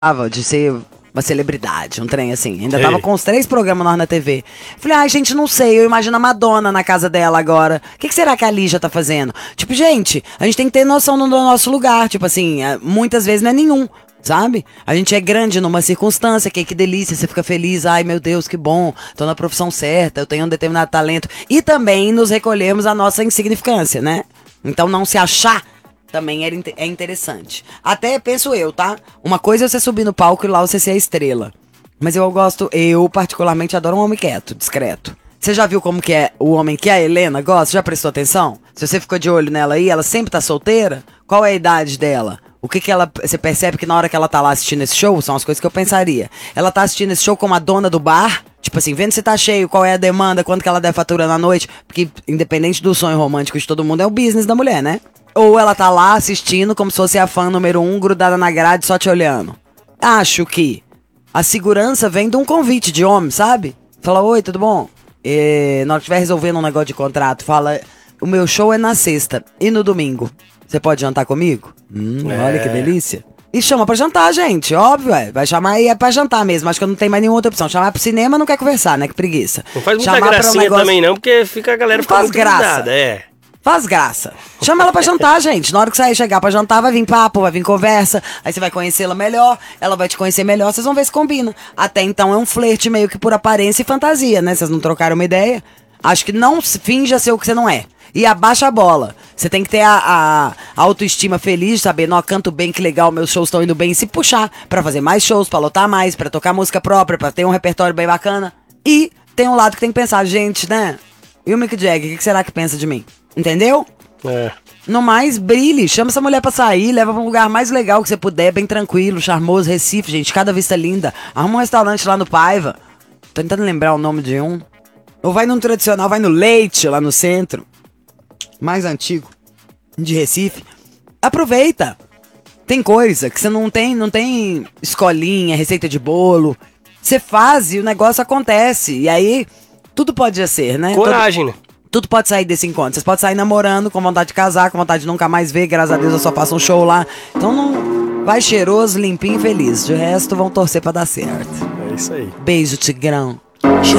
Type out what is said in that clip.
de ser uma celebridade, um trem assim. Ainda tava com os 3 programas na TV. Falei, ai, gente, não sei. Eu imagino a Madonna na casa dela agora. O que será que a Lígia tá fazendo? Tipo, gente, a gente tem que ter noção do nosso lugar. Tipo assim, muitas vezes não é nenhum. Sabe? A gente é grande numa circunstância, que delícia, você fica feliz, ai meu Deus, que bom, tô na profissão certa, eu tenho um determinado talento. E também nos recolhermos a nossa insignificância, né? Então não se achar também é interessante. Até penso eu, tá? Uma coisa é você subir no palco e lá você ser a estrela. Mas eu particularmente adoro um homem quieto, discreto. Você já viu como que é o homem que a Helena gosta? Já prestou atenção? Se você ficou de olho nela aí, ela sempre tá solteira? Qual é a idade dela? O que ela... Você percebe que na hora que ela tá lá assistindo esse show, são as coisas que eu pensaria. Ela tá assistindo esse show como a dona do bar, tipo assim, vendo se tá cheio, qual é a demanda, quanto que ela deve faturar na noite. Porque independente do sonho romântico de todo mundo, é o business da mulher, né? Ou ela tá lá assistindo como se fosse a fã número 1, grudada na grade, só te olhando. Acho que a segurança vem de um convite de homem, sabe? Fala, oi, tudo bom? Na hora que estiver resolvendo um negócio de contrato, fala, o meu show é na sexta e no domingo. Você pode jantar comigo? Olha que delícia. E chama pra jantar, gente, óbvio, vai chamar e é pra jantar mesmo. Acho que eu não tenho mais nenhuma outra opção. Chamar pro cinema não quer conversar, né? Que preguiça. Não faz muita gracinha também não, porque fica a galera ficando muito grudada, Faz graça. Chama ela pra jantar, gente. Na hora que você chegar pra jantar, vai vir papo, vai vir conversa. Aí você vai conhecê-la melhor, ela vai te conhecer melhor, vocês vão ver se combina. Até então é um flerte meio que por aparência e fantasia, né? Vocês não trocaram uma ideia? Acho que não finja ser o que você não é. E abaixa a bola. Você tem que ter a autoestima feliz, saber, não, canto bem, que legal, meus shows estão indo bem. E se puxar pra fazer mais shows, pra lotar mais, pra tocar música própria, pra ter um repertório bem bacana. E tem um lado que tem que pensar, gente, né? E o Mick Jagger, o que será que pensa de mim? Entendeu? No mais, brilhe, chama essa mulher pra sair, leva pra um lugar mais legal que você puder, bem tranquilo, charmoso, Recife, gente, cada vista linda. Arruma um restaurante lá no Paiva. Tô tentando lembrar o nome de um. Ou vai num tradicional, vai no Leite, lá no centro. Mais antigo, de Recife. Aproveita. Tem coisa que você não tem escolinha, receita de bolo. Você faz e o negócio acontece. E aí, tudo pode ser, né? Coragem, né? Tudo pode sair desse encontro. Vocês podem sair namorando, com vontade de casar, com vontade de nunca mais ver. Graças a Deus eu só faço um show lá. Então não vai cheiroso, limpinho e feliz. De resto, vão torcer pra dar certo. É isso aí. Beijo, Tigrão. Je